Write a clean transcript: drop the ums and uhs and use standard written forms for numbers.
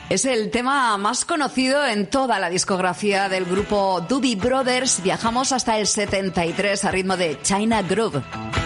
Es el tema más conocido en toda la discografía del grupo Doobie Brothers. Viajamos hasta el 73 a ritmo de China Groove.